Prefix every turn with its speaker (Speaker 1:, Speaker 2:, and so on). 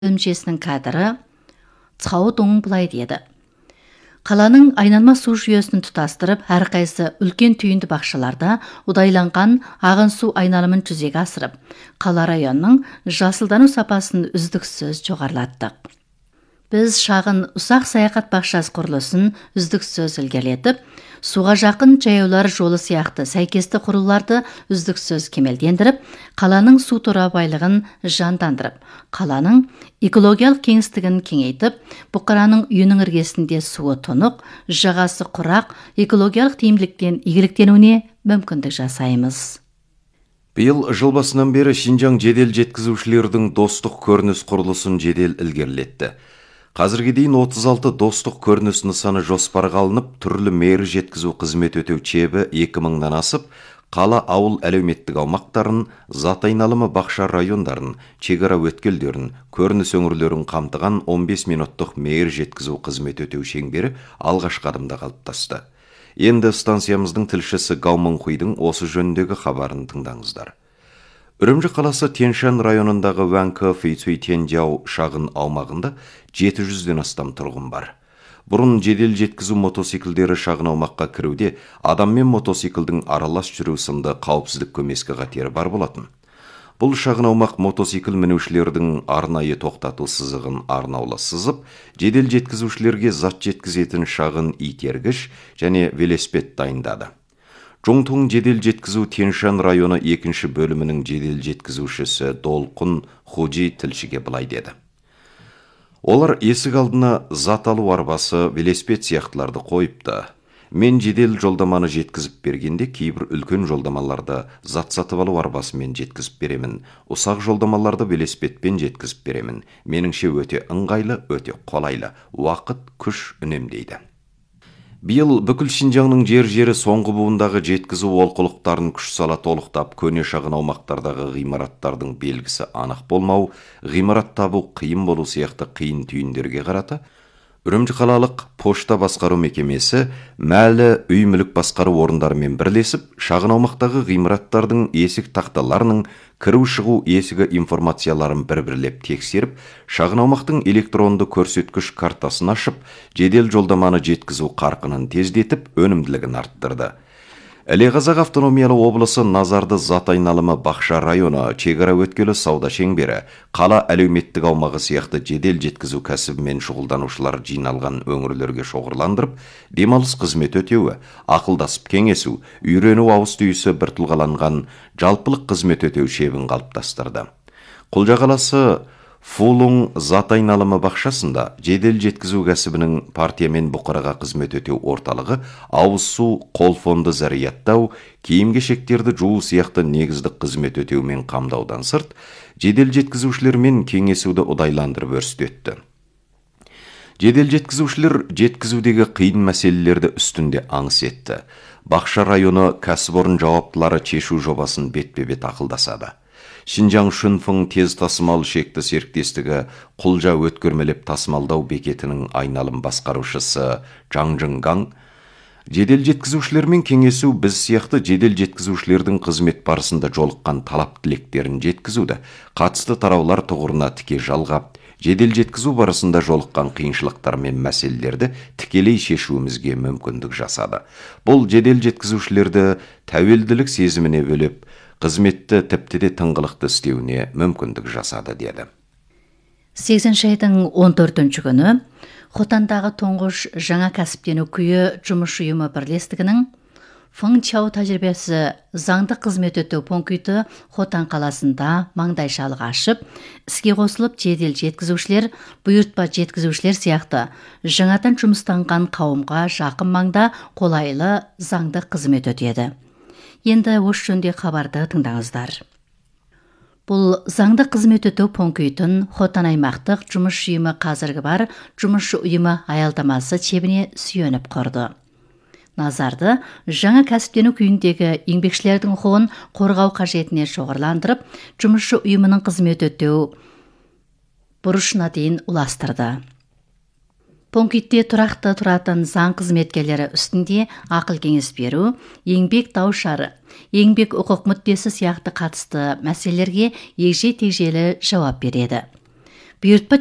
Speaker 1: бөлімшесінің кадры Цаодун былай деді. Қаланың айналма су жүйесін тұтастырып, әрқайсы үлкен түйінді бақшаларда удайланған ағын су айналымын жүзеге асырып, қала районының жасылдану сапасын үздіксіз жоғарылаттық. Біз шағын ұсақ саяхат бақшасы құрылысын үздіксіз ілгерілетіп, суға жақын жаяулар жолы сияқты сәйкесті құрылуларды үздіксіз кемелдендіріп, қаланың су торабайлығын жандандырып, қаланың экологиялық кеңістігін кеңейтіп, бұқараның үйінің іргесінде суы тұнық, жағасы құрақ, экологиялық тиімділіктен игіліктенуіне мүмкіндік жасаймыз.
Speaker 2: Биыл жыл басынан бері Шинжаң жедел жеткізушілердің достық көрініс құрылысын жедел ілгерілетті. Қазірге дейін 36 достық көрініс нысаны жоспарға алынып, түрлі мейір жеткізу қызмет өтеу чебі 2000-нан асып, қала ауыл әлеуметтік аумақтарын, зат айналымы бақша райондарын, чегара өткелдерін, көрініс өңірлерін қамтыған 15 минуттық мейір жеткізу қызмет өтеу шеңбері алғашқы адымда қалыптасты. Енді станциямыздың тілшісі Гаумыңхуйдың осы жөніндегі хабарын тыңдаңыздар. Үрімжі қаласы Тяньшан районындағы Ваньке Фейцуй Тяньжяо шағын аумағында 700-ден астам тұрғын бар. Бұрын жедел жеткізу мотоциклдері шағын аумаққа кіруде адам мен мотоциклдің аралас жүру сынды қауіпсіздік көмескі қатері бар болатын. Бұл шағын аумақ мотоцикл мінушілердің арнайы тоқтату сызығын арнаулы сызып, жедел жеткізушілерге зат жеткізетін шағын итергіш және велосипед дайындады. Жоңтуң жедел жеткізу Тяньшан районы 2-ші бөлімінің жедел жеткізушісі Долқын Хужи тілшіге былай деді. Олар есік алдына зат алу арбасы, велосипед сияқтыларды қойыпты. Мен жедел жолдаманы жеткізіп бергенде кейбір үлкен жолдамаларды зат сатып алу арбасымен жеткізіп беремін. Ұсақ жолдамаларды велосипедпен жеткізіп беремін. Меніңше өте ыңғайлы, өте қолайлы. Уақыт, күш үнемдейді. Биыл бүкіл Шинжаңның жер-жері соңғы буындағы жеткізу олқылықтарын күш сала толықтап, көне шағын аумақтардағы ғимараттардың белгісі анық болмау, ғимарат табу қиын болу сияқты қиын түйіндерге қарата, Үрімжі қалалық пошта басқару мекемесі мәлі үй мүлік басқару орындарымен бірлесіп, шағын аумақтағы ғимараттардың есік тақталарының кіру-шығу есігі информацияларын бір-бірлеп тексеріп, шағын аумақтың электронды көрсеткіш картасын ашып, жедел жолдаманы жеткізу қарқынын тездетіп, өнімділігін арттырды. Іле-Қазақ автономиялы облысы Назарды зат айналымы бақша районы, чегара өткелі сауда шеңбері, қала әлеуметтік аумағы сияқты жедел жеткізу кәсібімен шұғылданушылар жиналған өңірлерге шоғырландырып, демалыс қызмет өтеуі, ақылдасып кеңесу, үйрену ауыз түйісі бір тұлғаланған жалпылық қызмет өтеу шебін қалыптастырды. Құлжа қаласы Фулун зат айналымы бақшасында жедел жеткізу кәсібінің партиямен бұқараға қызмет өтеу орталығы ауыз су, қол фонды зарияттау, киім-кешектерді жуу сияқты негіздік қызмет өтеумен қамдаудан сырт, жедел жеткізушілермен кеңесуді ұдайландырып өрістетті. Жедел жеткізушілер жеткізудегі қиын мәселелерді үстінде аңыс етті. Бақша районы кәсіпорын жауаптылары шешу жобасын бетпе-бет ақылдасады. Шинжаң Шунфың тез тасымал шекті серіктестігі Құлжа өткөрмелеп тасымалдау бекетінің айналым басқарушысы Жаңжыңгаң жедел жеткізушілермен кеңесу біз сияқты жедел жеткізушілердің қызмет барысында жолыққан талап тілектерін жеткізуді, қатысты тараулар тұғырына тіке жалғап, жедел жеткізу барысында жолыққан қиыншылықтар мен мәселелерді тікелей шешуімізге мүмкіндік жасады. Бұл жедел жеткізушілерді тәуелділік сезіміне бөлеп, қызметті тіпті де тыңғылықты істеуіне мүмкіндік жасады деді.
Speaker 1: 8 айдың 14-ші күні Хотандағы тұңғыш жаңа кәсіптену күйі жұмыс ұйымы бірлестігінің Фыңчау тәжірибесі заңды қызмет өтеу пункті Хотан қаласында маңдайшалық ашып, іске қосылып жедел жеткізушілер, бұйыртпа жеткізушілер сияқты жаңадан жұмыстанған қауымға жақын маңда қолайлы заңды қызмет өтеді. Енді осы жөнінде хабарды тыңдаңыздар. Бұл заңды қызмет өтеу пунктін Хотан аймақтық жұмыс ұйымы қазіргі бар жұмыс ұйымы аялдамасы чебіне сүйеніп құрды. Назарды жаңа кәсіптену күйіндегі еңбекшілердің құқығын қорғау қажетіне шоғырландырып, жұмысшы ұйымының қызмет өтеу бұрышына дейін ұластырды. Пунктте тұрақты тұратын заң қызметкерлері үстінде ақыл кеңес беру, еңбек даушары, еңбек құқық мүддесі сияқты қатысты мәселелерге егжей-тегжейлі жауап береді. бұйыртпа